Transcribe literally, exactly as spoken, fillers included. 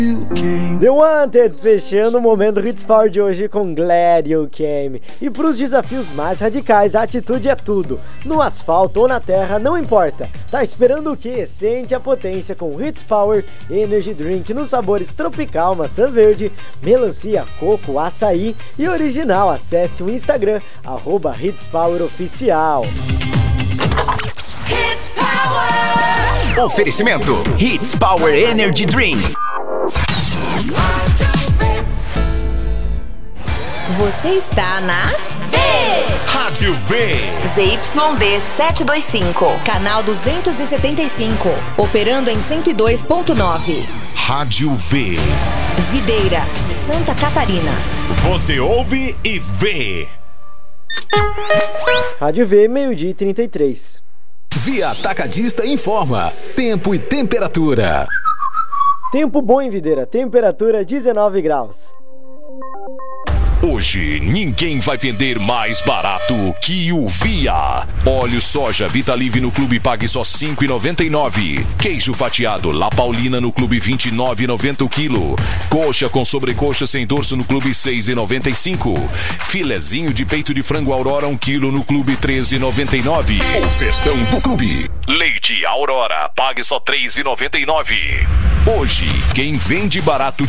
The Wanted, fechando o momento Hits Power de hoje com Glad You Came. E pros desafios mais radicais, a atitude é tudo. No asfalto ou na terra, não importa. Tá esperando o quê? Sente a potência com Hits Power Energy Drink nos sabores tropical, maçã verde, melancia, coco, açaí e original. Acesse o Instagram, arroba Hits Power Oficial. Hits Power! Oferecimento Hits Power Energy Drink. Você está na V! Rádio V! Z Y D setecentos e vinte e cinco, canal duzentos e setenta e cinco, operando em cento e dois ponto nove. Rádio V. Videira, Santa Catarina. Você ouve e vê. Rádio V, meio-dia e trinta e três. Via Atacadista informa tempo e temperatura. Tempo bom em Videira, temperatura dezenove graus. Hoje, ninguém vai vender mais barato que o Via. Óleo soja Vitalive no Clube pague só cinco reais e noventa e nove centavos. Queijo fatiado La Paulina no Clube vinte e nove reais e noventa centavos o quilo. Coxa com sobrecoxa sem dorso no Clube seis reais e noventa e cinco centavos. Filezinho de peito de frango Aurora um quilo no Clube treze reais e noventa e nove centavos. O festão do Clube. Leite Aurora pague só três reais e noventa e nove centavos. Hoje, quem vende barato